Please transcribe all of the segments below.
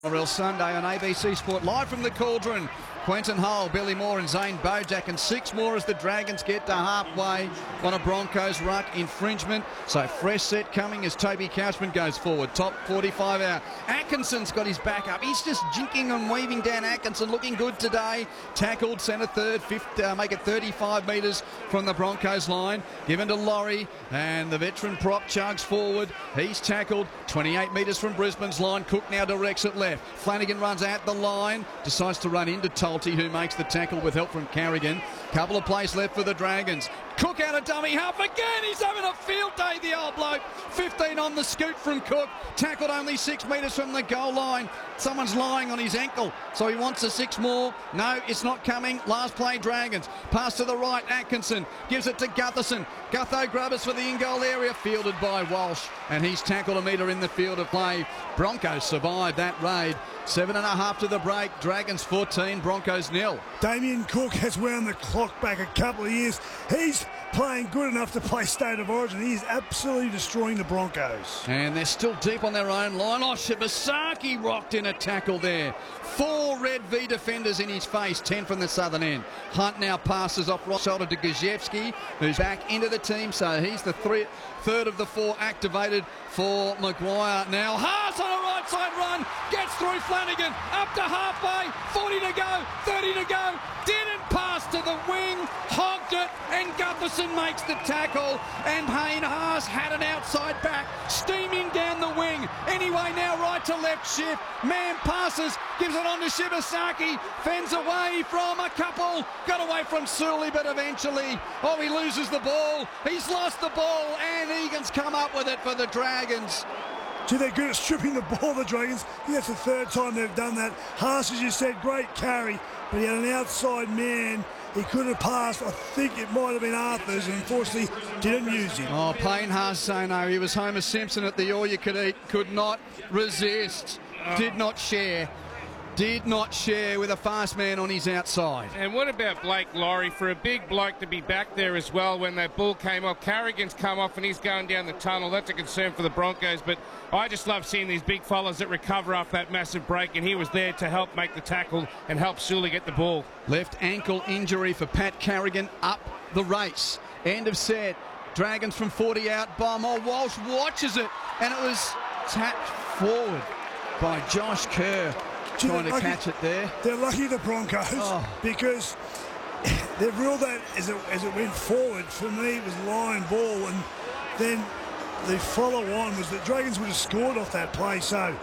Real Sunday on ABC Sport, live from the Cauldron. Quentin Hull, Billy Moore and Zane Bojack, and 6 more as the Dragons get to halfway on a Broncos ruck infringement. So fresh set coming as Toby Couchman goes forward. Top 45 out. Atkinson's got his back up. He's just jinking and weaving down. Atkinson looking good today. Tackled centre third, make it 35 metres from the Broncos line. Given to Laurie, and the veteran prop chugs forward. He's tackled 28 metres from Brisbane's line. Cook now directs it left. Flanagan runs at the line, decides to run into Tulty, who makes the tackle with help from Carrigan. Couple of plays left for the Dragons. Cook out of dummy half again. He's having a field day, the old bloke. 15 on the scoot from Cook. Tackled only 6 metres from the goal line. Someone's lying on his ankle, so he wants a 6 more. No, it's not coming. Last play, Dragons. Pass to the right, Atkinson. Gives it to Gutherson. Gutho grubbers for the in-goal area. Fielded by Walsh, and he's tackled a metre in the field of play. Broncos survive that raid. 7.5 to the break. Dragons 14, Broncos 0. Damien Cook has wound the clock back a couple of years. He's playing good enough to play State of Origin. He's absolutely destroying the Broncos. And they're still deep on their own line. Oh, Shibasaki rocked in a tackle there. 4 Red V defenders in his face, 10 from the southern end. Hunt now passes off right shoulder to Gajewski, who's back into the team, so he's the third of the 4 activated for Maguire. Now Haas on a right side run, gets through Flanagan, up to halfway, 40 to go, 30 to go, didn't pass to the wing, hogged it, and Gutherson makes the tackle, and Payne Haas had an outside back, steaming down the wing. Anyway, now right to left shift, man passes, gives it on to Shibasaki, fends away from a couple, got away from Sully, but eventually, he loses the ball, he's lost the ball, and Egan's come up with it for the Dragons. Gee, they're good at stripping the ball, the Dragons. I think that's the 3rd time they've done that. Haas, as you said, great carry, but he had an outside man. He could have passed. I think it might have been Arthur's, and unfortunately didn't use him. Oh, Payne Haas saying no. He was Homer Simpson at the all-you-could-eat. Could not resist. Did not share. Did not share with a fast man on his outside. And what about Blake Laurie? For a big bloke to be back there as well when that ball came off. Carrigan's come off and he's going down the tunnel. That's a concern for the Broncos, but I just love seeing these big fellas that recover off that massive break, and he was there to help make the tackle and help Sully get the ball. Left ankle injury for Pat Carrigan, up the race. End of set. Dragons from 40 out. Walsh watches it, and it was tapped forward by Josh Kerr. Trying to catch it there. They're lucky, the Broncos, because they've ruled that as it went forward. For me, it was line ball, and then the follow-on was that Dragons would have scored off that play. So,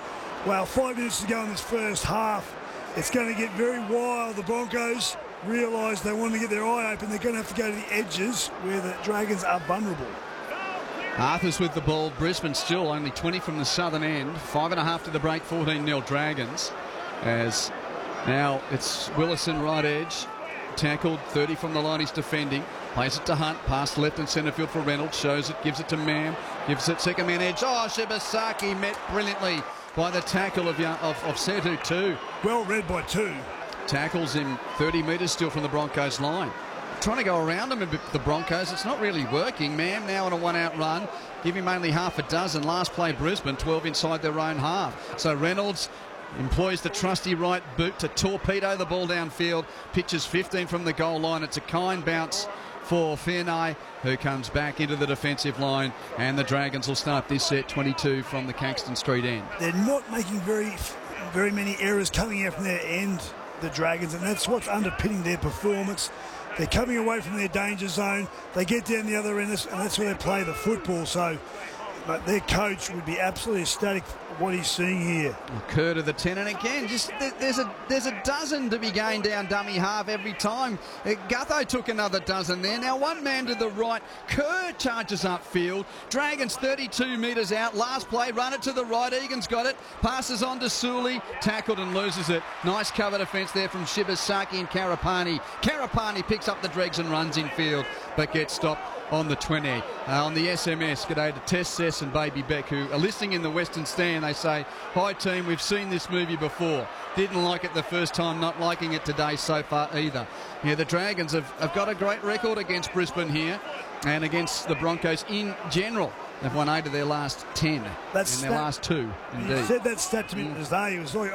5 minutes to go in this first half. It's going to get very wild. The Broncos realise they want to get their eye open. They're going to have to go to the edges where the Dragons are vulnerable. Arthur's with the ball. Brisbane still only 20 from the southern end. 5.5 to the break, 14-0 Dragons. As now it's Willison right edge, tackled, 30 from the line, he's defending, plays it to Hunt, pass left and centre field for Reynolds, shows it, gives it to Mam, gives it second man edge. Shibasaki met brilliantly by the tackle of Setu too. Well read by 2. Tackles him 30 metres still from the Broncos line. Trying to go around him a bit, the Broncos, it's not really working. Mam now on a 1-out run, give him only half a dozen. Last play Brisbane, 12 inside their own half. So Reynolds employs the trusty right boot to torpedo the ball downfield. Pitches 15 from the goal line. It's a kind bounce for Fiernay, who comes back into the defensive line, and the Dragons will start this set 22 from the Caxton Street end. They're not making very many errors coming out from their end, the Dragons, and that's what's underpinning their performance. They're coming away from their danger zone. They get down the other end, and that's where they play the football. So, but their coach would be absolutely ecstatic what he's seeing here. Kerr to the 10, and again, just there's a dozen to be gained down dummy half every time. Gutho took another dozen there. Now 1 man to the right. Kerr charges upfield. Dragons 32 metres out. Last play, run it to the right. Egan's got it. Passes on to Sully. Tackled and loses it. Nice cover defence there from Shibasaki and Karapani. Karapani picks up the dregs and runs infield, but gets stopped on the 20. On the SMS, g'day to Tess, Sess and Baby Beck, who are listening in the Western Stand. They say, hi team, we've seen this movie before. Didn't like it the first time, not liking it today so far either. Yeah, the Dragons have got a great record against Brisbane here and against the Broncos in general. They've won 8 of their last 10 in their last 2, indeed. He said that stat to me today. He was like,